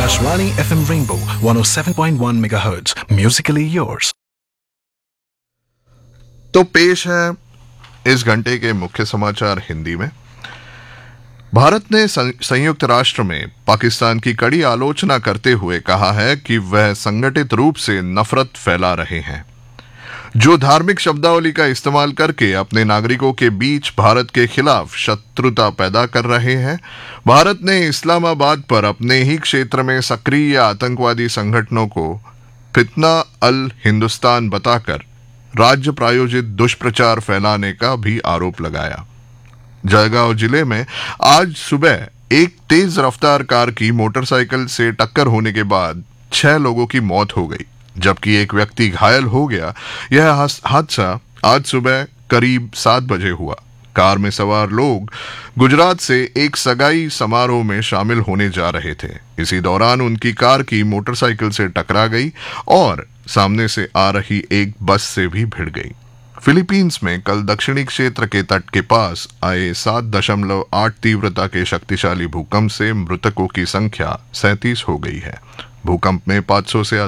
Akashvani FM Rainbow 107.1 MHz. Musically yours. तो पेश है इस घंटे के मुख्य समाचार हिंदी में। भारत ने संयुक्त राष्ट्र में पाकिस्तान की कड़ी आलोचना करते हुए कहा है कि वह संगठित रूप से नफरत फैला रहे हैं, जो धार्मिक शब्दावली का इस्तेमाल करके अपने नागरिकों के बीच भारत के खिलाफ शत्रुता पैदा कर रहे हैं। भारत ने इस्लामाबाद पर अपने ही क्षेत्र में सक्रिय आतंकवादी संगठनों को फितना अल हिंदुस्तान बताकर राज्य प्रायोजित दुष्प्रचार फैलाने का भी आरोप लगाया। जळगाव जिले में आज सुबह एक तेज रफ्तार कार की मोटरसाइकिल से टक्कर होने के बाद 6 लोगों की मौत हो गई, जबकि एक व्यक्ति घायल हो गया। यह हादसा आज सुबह करीब 7 बजे हुआ। कार में सवार लोग गुजरात से एक सगाई समारोह में शामिल होने जा रहे थे। इसी दौरान उनकी कार की मोटरसाइकिल से टकरा गई और सामने से आ रही एक बस से भी भिड़ गई। फिलीपींस में कल दक्षिणी क्षेत्र के तट के पास आए 7.8 तीव्रता के शक्तिशाली भूकंप से मृतकों की संख्या 37 हो गई है। भूकंप में 500 से